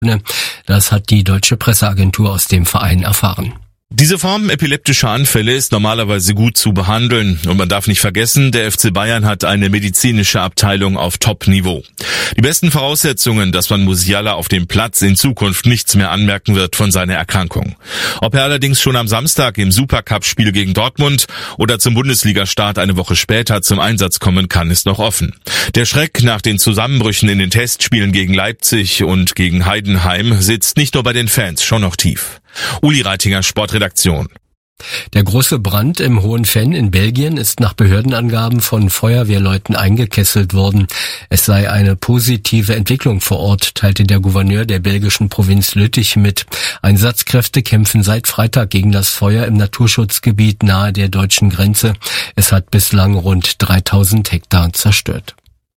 Das hat die deutsche Presseagentur aus dem Verein erfahren. Diese Form epileptischer Anfälle ist normalerweise gut zu behandeln und man darf nicht vergessen, der FC Bayern hat eine medizinische Abteilung auf Top-Niveau. Die besten Voraussetzungen, dass man Musiala auf dem Platz in Zukunft nichts mehr anmerken wird von seiner Erkrankung. Ob er allerdings schon am Samstag im Supercup-Spiel gegen Dortmund oder zum Bundesliga-Start eine Woche später zum Einsatz kommen kann, ist noch offen. Der Schreck nach den Zusammenbrüchen in den Testspielen gegen Leipzig und gegen Heidenheim sitzt nicht nur bei den Fans schon noch tief. Uli Reitinger, Sportredaktion. Der große Brand im Hohenfenn in Belgien ist nach Behördenangaben von Feuerwehrleuten eingekesselt worden. Es sei eine positive Entwicklung vor Ort, teilte der Gouverneur der belgischen Provinz Lüttich mit. Einsatzkräfte kämpfen seit Freitag gegen das Feuer im Naturschutzgebiet nahe der deutschen Grenze. Es hat bislang rund 3000 Hektar zerstört.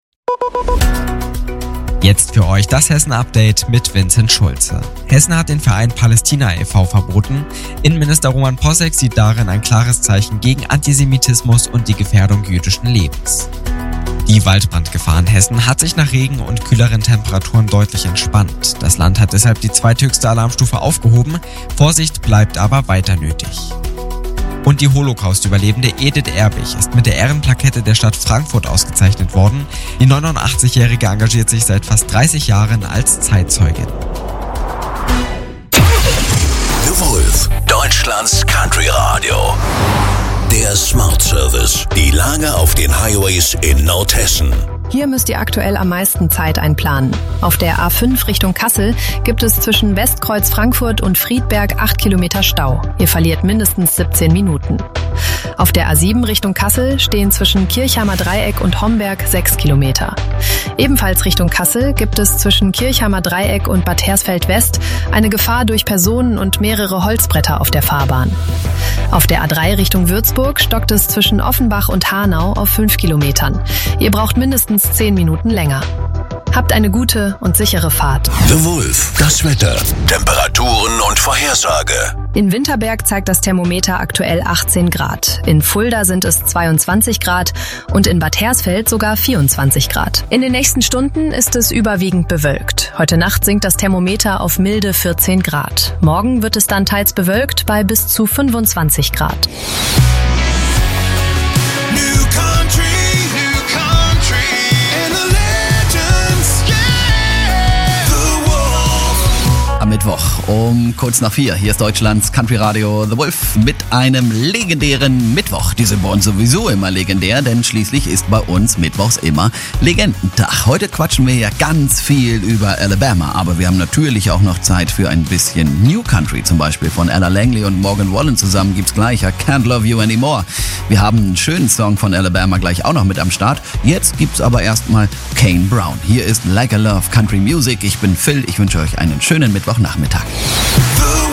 Jetzt für euch das Hessen-Update mit Vincent Schulze. Hessen hat den Verein Palästina e.V. verboten. Innenminister Roman Posek sieht darin ein klares Zeichen gegen Antisemitismus und die Gefährdung jüdischen Lebens. Die Waldbrandgefahr in Hessen hat sich nach Regen und kühleren Temperaturen deutlich entspannt. Das Land hat deshalb die zweithöchste Alarmstufe aufgehoben. Vorsicht bleibt aber weiter nötig. Und die Holocaust-Überlebende Edith Erbig ist mit der Ehrenplakette der Stadt Frankfurt ausgezeichnet worden. Die 89-Jährige engagiert sich seit fast 30 Jahren als Zeitzeugin. The Wolf, Deutschlands Country Radio. Der Smart Service. Die Lage auf den Highways in Nordhessen. Hier müsst ihr aktuell am meisten Zeit einplanen. Auf der A5 Richtung Kassel gibt es zwischen Westkreuz Frankfurt und Friedberg 8 Kilometer Stau. Ihr verliert mindestens 17 Minuten. Auf der A7 Richtung Kassel stehen zwischen Kirchheimer Dreieck und Homberg 6 Kilometer. Ebenfalls Richtung Kassel gibt es zwischen Kirchheimer Dreieck und Bad Hersfeld West eine Gefahr durch Personen und mehrere Holzbretter auf der Fahrbahn. Auf der A3 Richtung Würzburg stockt es zwischen Offenbach und Hanau auf 5 Kilometern. Ihr braucht mindestens 10 Minuten länger. Habt eine gute und sichere Fahrt. The Wolf, das Wetter, Temperaturen und Vorhersage. In Winterberg zeigt das Thermometer aktuell 18 Grad. In Fulda sind es 22 Grad und in Bad Hersfeld sogar 24 Grad. In den nächsten Stunden ist es überwiegend bewölkt. Heute Nacht sinkt das Thermometer auf milde 14 Grad. Morgen wird es dann teils bewölkt bei bis zu 25 Grad. Am Mittwoch um kurz nach 4. Hier ist Deutschlands Country Radio The Wolf mit einem legendären Mittwoch. Die sind bei uns sowieso immer legendär, denn schließlich ist bei uns mittwochs immer Legendentag. Heute quatschen wir ja ganz viel über Alabama, aber wir haben natürlich auch noch Zeit für ein bisschen New Country. Zum Beispiel von Ella Langley und Morgan Wallen zusammen gibt's gleich I Can't Love You Anymore. Wir haben einen schönen Song von Alabama gleich auch noch mit am Start. Jetzt gibt's aber erstmal Kane Brown. Hier ist Like a Love Country Music. Ich bin Phil. Ich wünsche euch einen schönen Mittwochnachmittag.